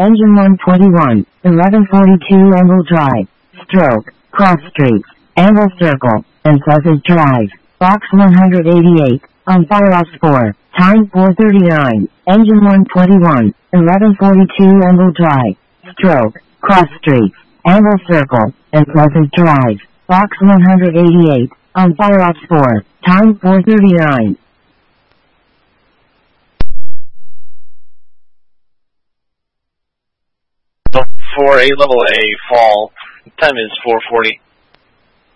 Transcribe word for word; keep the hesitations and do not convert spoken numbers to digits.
Engine one twenty-one, eleven forty-two Angle Drive, Stroke, Cross Street, Angle Circle, and Pleasant Drive. Box one eighty-eight, on Firehouse four, time four thirty-nine, Engine one twenty-one, eleven forty-two Angle Drive, Stroke, Cross Street, Angle Circle, and Pleasant Drive. Box one eighty-eight, on Firehouse four, time four thirty-nine. For A level A fall, time is four forty.